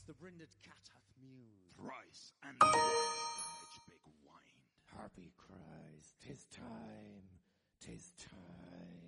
the brinded cat hath mewed. Thrice and twice the hedge-pig whined. Harpy cries, 'tis time, 'tis time.